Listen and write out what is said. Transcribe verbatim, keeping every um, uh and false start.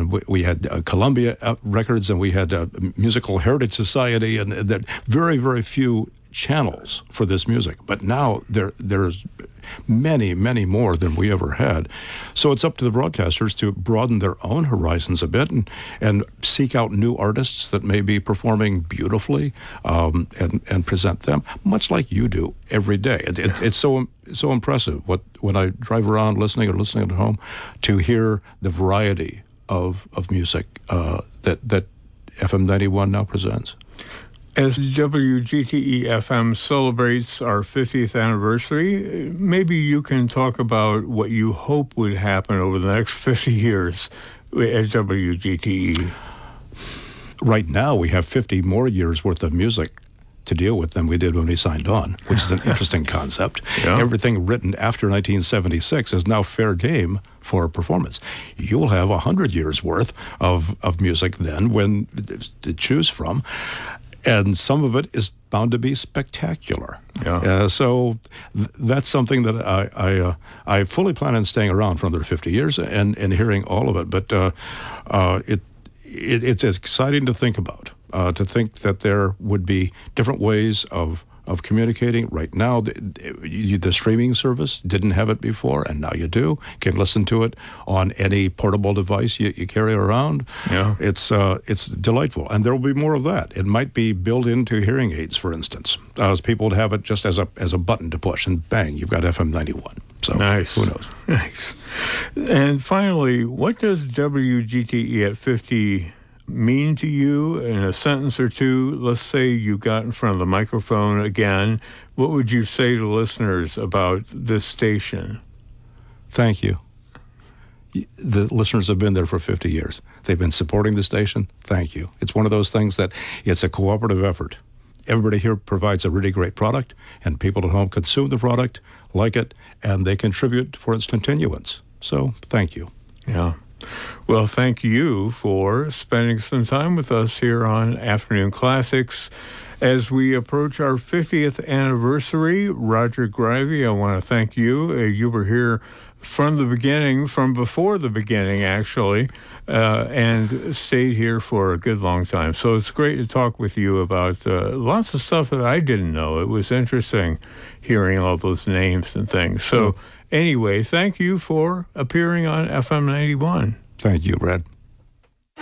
and we, we had uh, Columbia Records, and we had uh, Musical Heritage Society, and, and that very, very few channels for this music. But now there there's many, many more than we ever had. So it's up to the broadcasters to broaden their own horizons a bit and, and seek out new artists that may be performing beautifully um, and, and present them, much like you do every day. It, it, it's so so impressive what when I drive around listening or listening at home to hear the variety of, of music uh, that, that F M ninety-one now presents. As W G T E F M celebrates our fiftieth anniversary, maybe you can talk about what you hope would happen over the next fifty years at W G T E. Right now, we have fifty more years worth of music to deal with than we did when we signed on, which is an interesting concept. Yeah. Everything written after nineteen seventy-six is now fair game for performance. You'll have one hundred years worth of, of music then when to choose from. And some of it is bound to be spectacular. Yeah. Uh, so th- that's something that I I, uh, I fully plan on staying around for another fifty years and, and hearing all of it. But uh, uh, it, it it's exciting to think about, uh, to think that there would be different ways of of communicating. Right now, the, the streaming service didn't have it before, and now you do. You can listen to it on any portable device you, you carry around. Yeah. It's uh, it's delightful, and there will be more of that. It might be built into hearing aids, for instance, as people would have it just as a as a button to push, and bang, you've got F M ninety-one. So nice. Who knows? Nice. And finally, what does W G T E at fifty mean to you in a sentence or two? Let's say you got in front of the microphone again. What would you say to listeners about this station? Thank you. The listeners have been there for fifty years. They've been supporting the station. Thank you. It's one of those things that it's a cooperative effort. Everybody here provides a really great product, and people at home consume the product, like it, and they contribute for its continuance. So thank you. Yeah. Well, thank you for spending some time with us here on Afternoon Classics. As we approach our fiftieth anniversary, Roger Grivey, I want to thank you. Uh, you were here from the beginning, from before the beginning, actually, uh, and stayed here for a good long time. So it's great to talk with you about uh, lots of stuff that I didn't know. It was interesting hearing all those names and things. So anyway, thank you for appearing on F M ninety-one. Thank you, Brad.